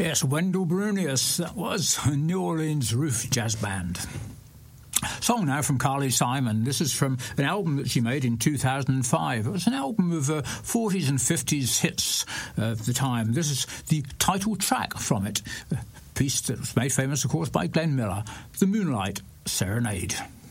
Yes, Wendell Brunius, that was a New Orleans Roof Jazz Band. Song now from Carly Simon. This is from an album that she made in 2005. It was an album of 40s and 50s hits of the time. This is the title track from it, a piece that was made famous, of course, by Glenn Miller, The Moonlight Serenade.